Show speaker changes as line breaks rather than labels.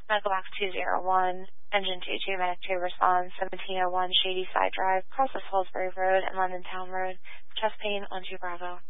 Medical Box 201, Engine 22, Medic 2 responds, 1701 Shady Side Drive, cross of Salisbury Road and London Town Road, chest pain on 2 Bravo.